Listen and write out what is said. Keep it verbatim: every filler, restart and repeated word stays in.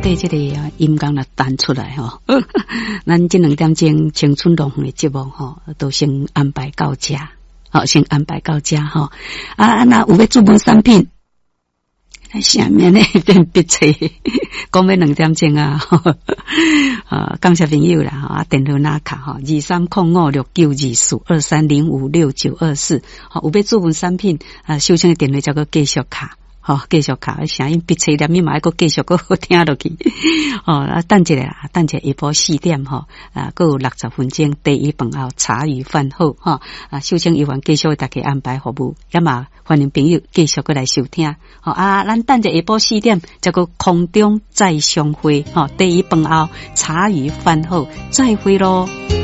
底这个音乐来弹出来吼，咱这两点钟青春动的节目吼，都先安排到这，好，先安排到这吼。啊，那有要注文产品，下面呢变笔册，讲要两点钟啊，啊，感谢朋友啦，啊，电话拿卡哈，二三零五六九二四二三零五六九二四，好，有要注文产品啊，收听的电话叫做继续卡。哦，继续卡，声音笔册念密码，还佫继续佫好听落去。哦，啊，等一下啦，等一下下晡四点吼，啊，佫有六十分钟第一饭后茶余饭后哈，啊，秀清医院继续为大家安排服务，也嘛欢迎朋友继续佫来收听。好啊，咱等一下下晡四点，再佫空中再相会。吼，第一饭后茶余饭后再会咯。